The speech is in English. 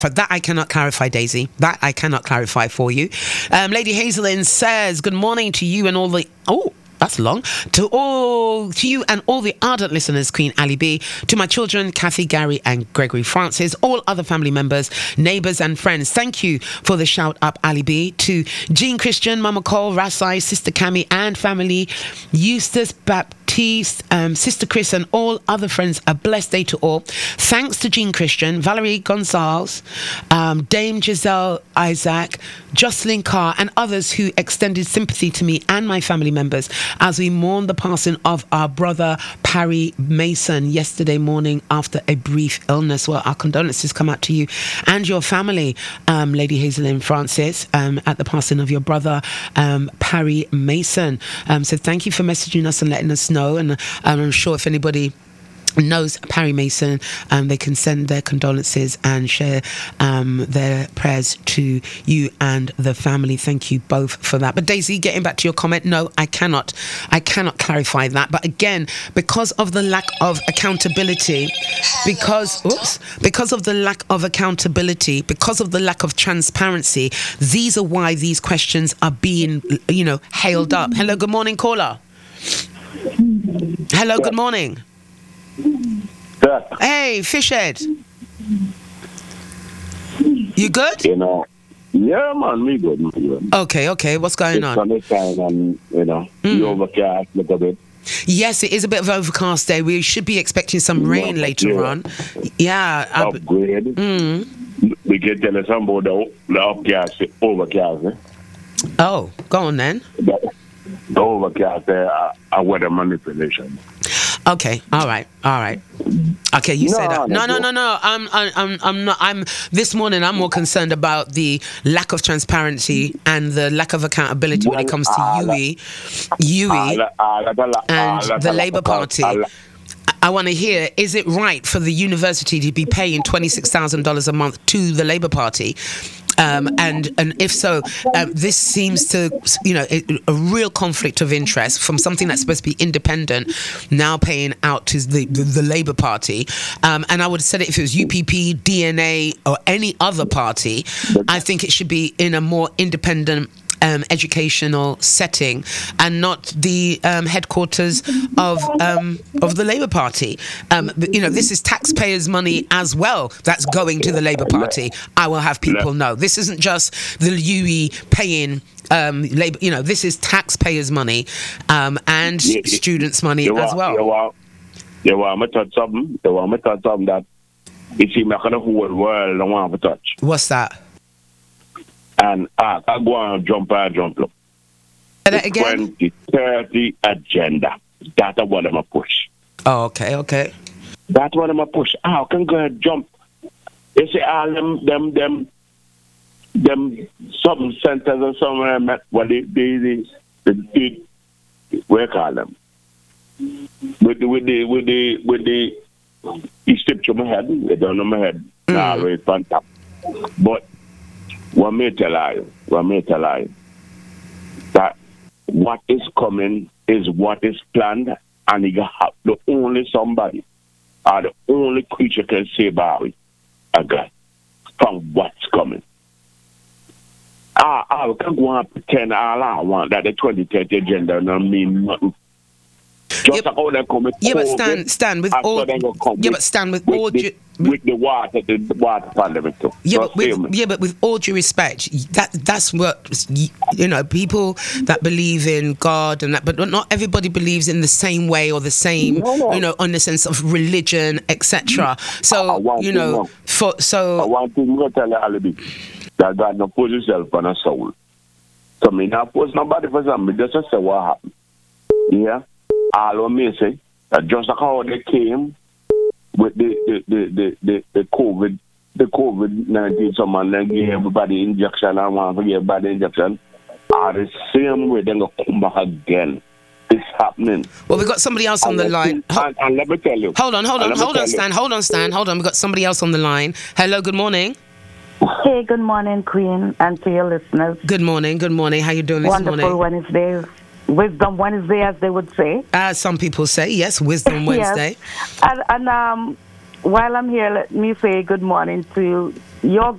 For that, I cannot clarify, Daisy. That I cannot clarify for you. Lady Hazelin says, good morning to you and all the... Oh, that's long. To you and all the ardent listeners, Queen Ali B. To my children, Kathy, Gary and Gregory Francis. All other family members, neighbours and friends. Thank you for the shout up, Ali B. To Jean Christian, Mama Cole, Rasai, Sister Cami and family. Eustace Baptiste, Sister Chris and all other friends, a blessed day to all. Thanks to Jean Christian, Valerie Gonzalez, Dame Giselle Isaac, Jocelyn Carr and others who extended sympathy to me and my family members as we mourn the passing of our brother Parry Mason yesterday morning after a brief illness. Well, our condolences come out to you and your family, Lady Hazelin Francis, at the passing of your brother Parry Mason. So thank you for messaging us and letting us know. And I'm sure if anybody knows Parry Mason, they can send their condolences and share their prayers to you and the family. Thank you both for that. But Daisy, getting back to your comment, no, I cannot clarify that. But again, because of the lack of accountability, because of the lack of accountability, because of the lack of transparency, these are why these questions are being, hailed up. Hello, good morning, caller. Hello, good morning. Yeah. Hey, Fishhead. You good? Yeah, man, me good. Okay. What's going on? It's sunny and, you overcast a little bit. Yes, it is a bit of an overcast day. We should be expecting some rain later on. Yeah. Upgrade. We can tell us about the upcast, overcast. Oh, go on then. The overcast, weather manipulation. Okay, all right. Okay, you say that. No. I'm not. This morning. I'm more concerned about the lack of transparency and the lack of accountability when it comes to UWE and the Labour Party. I want to hear: is it right for the university to be paying $26,000 a month to the Labour Party? And if so, this seems to, a real conflict of interest from something that's supposed to be independent, now paying out to the Labour Party. And I would have said it if it was UPP, DNA, or any other party. I think it should be in a more independent educational setting and not the headquarters of the Labour Party. This is taxpayers' money as well that's going to the Labour Party. I will have people know. This isn't just the UWE paying Labour. This is taxpayers' money and students' money as well. I'm going to touch something. That it seems like the whole world don't want to touch. What's that? And I go and jump up. Say that again? 2030 agenda. That's what I'm going to push. Oh, okay. That's what I'm going to push. I can go and jump. You see all them some centers or somewhere, what they call them? With the stepped to my head, they don't know my head. Now it's on top. But what may tell you that what is coming is what is planned, and you have the only somebody or the only creature can save Barry, a God, from what's coming. I can go and pretend all I want that the 2030 agenda don't mean nothing. Just how they come with stand with all. But stand with all. With the water pandemic too. But with all due respect, that's what people that believe in God and that, but not everybody believes in the same way or the same, on the sense of religion, etc. So I want to tell you, Alibi, that God not put himself on a soul. So me not put nobody for something. Just say what happened. Yeah, all of me say that just like how they came with the COVID-19, someone then gave everybody injection and one to give everybody injection, are the same way they're going to come back again. It's happening. Well, we've got somebody else on the line. And let me tell you. Hold on, Stan. We've got somebody else on the line. Hello, good morning. Hey, good morning, Queen, and to your listeners. Good morning. How you doing this morning? Wonderful Wednesday. Wisdom Wednesday, as they would say. Some people say, yes, Wisdom Wednesday. Yes. And while I'm here, let me say good morning to your